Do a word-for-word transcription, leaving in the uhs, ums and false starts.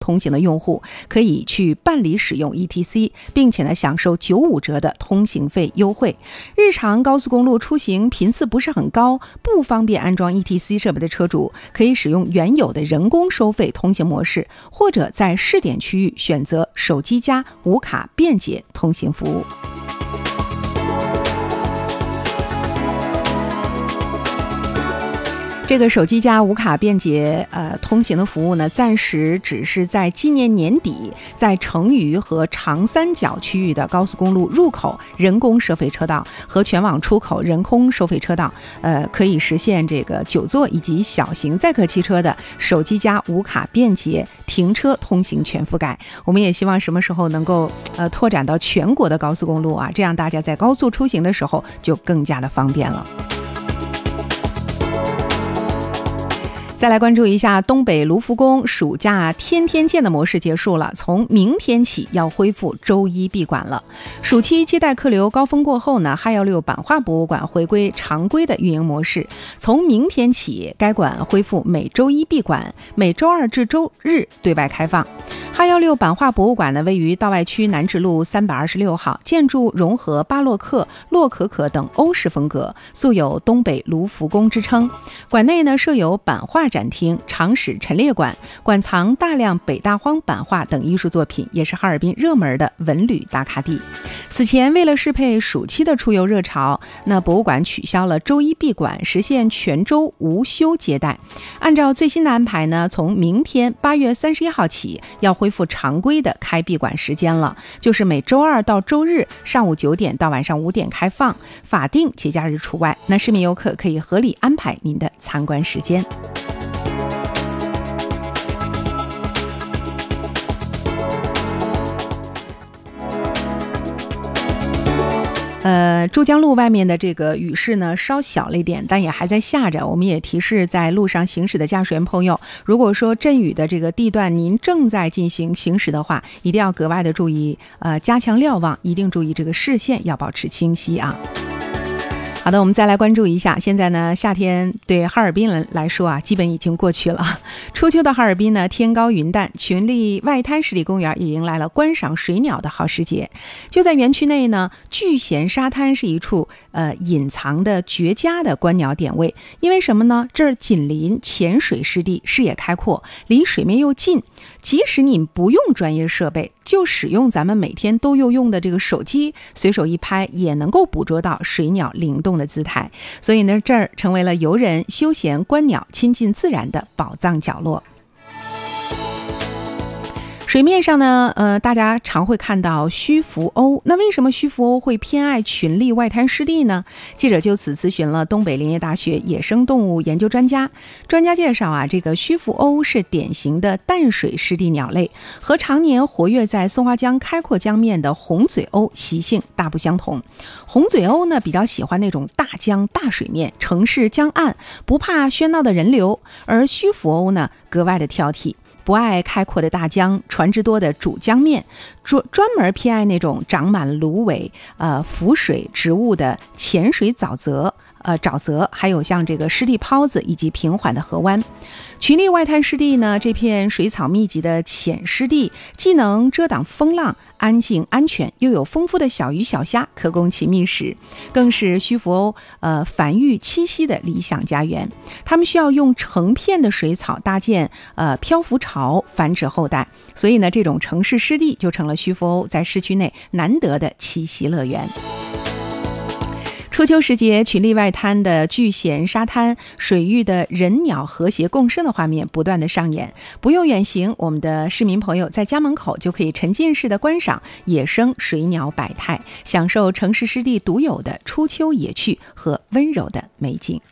通行的用户可以去办理使用 E T C， 并且呢享受九五折的通行费优惠。日常高速公路出行频次不是很高，不方便安装 E T C 设备的车主，可以使用原有的人工收费通行模式，或者在试点区域选择手机加无卡便捷通行服务。这个手机加无卡便捷呃通行的服务呢，暂时只是在今年年底在成渝和长三角区域的高速公路入口人工收费车道和全网出口人工收费车道，呃，可以实现这个九座以及小型载客汽车的手机加无卡便捷停车通行全覆盖。我们也希望什么时候能够呃拓展到全国的高速公路啊，这样大家在高速出行的时候就更加的方便了。再来关注一下东北卢浮宫暑假天天见的模式结束了，从明天起要恢复周一闭馆了。暑期接待客流高峰过后呢，哈幺六版画博物馆回归常规的运营模式。从明天起，该馆恢复每周一闭馆，每周二至周日对外开放。哈幺六版画博物馆呢，位于道外区南直路三百二十六号，建筑融合巴洛克、洛可可等欧式风格，素有东北卢浮宫之称。馆内呢设有版画展厅、长史陈列馆，馆藏大量北大荒版画等艺术作品，也是哈尔滨热门的文旅打卡地。此前为了适配暑期的出游热潮，那博物馆取消了周一闭馆，实现全周无休接待。按照最新的安排呢，从明天八月三十一号起要恢复常规的开闭馆时间了，就是每周二到周日上午九点到晚上五点开放，法定节假日除外。那市民游客可以合理安排您的参观时间。呃，珠江路外面的这个雨势呢稍小了一点，但也还在下着。我们也提示在路上行驶的驾驶员朋友，如果说阵雨的这个地段您正在进行行驶的话，一定要格外的注意，呃，加强瞭望，一定注意这个视线要保持清晰啊。好的，我们再来关注一下，现在呢，夏天对哈尔滨人来说啊，基本已经过去了。初秋的哈尔滨呢，天高云淡，群力外滩湿地公园也迎来了观赏水鸟的好时节。就在园区内呢，聚贤沙滩是一处呃隐藏的绝佳的观鸟点位。因为什么呢？这儿紧邻浅水湿地，视野开阔，离水面又近，即使你不用专业设备，就使用咱们每天都用用的这个手机，随手一拍也能够捕捉到水鸟灵动的姿态。所以呢，这儿成为了游人休闲观鸟、亲近自然的宝藏角落。水面上呢，呃，大家常会看到须福鸥。那为什么须福鸥会偏爱群力外滩湿地呢？记者就此咨询了东北林业大学野生动物研究专家。专家介绍啊，这个须福鸥是典型的淡水湿地鸟类，和常年活跃在松花江开阔江面的红嘴鸥习性大不相同。红嘴鸥呢，比较喜欢那种大江大水面、城市江岸，不怕喧闹的人流；而须福鸥呢，格外的挑剔，不爱开阔的大江、船只多的主江面，专专门偏爱那种长满芦苇、呃浮水植物的浅水沼泽、呃沼泽，还有像这个湿地泡子以及平缓的河湾。群力外滩湿地呢，这片水草密集的浅湿地，既能遮挡风浪，安静安全，又有丰富的小鱼小虾可供其觅食，更是须福鸥呃繁育栖息的理想家园。它们需要用成片的水草搭建呃漂浮巢繁殖后代，所以呢，这种城市湿地就成了须福鸥在市区内难得的栖息乐园。初秋时节，群力外滩的聚贤沙滩，水域的人鸟和谐共生的画面不断的上演。不用远行，我们的市民朋友在家门口就可以沉浸式的观赏野生水鸟百态，享受城市湿地独有的初秋野趣和温柔的美景。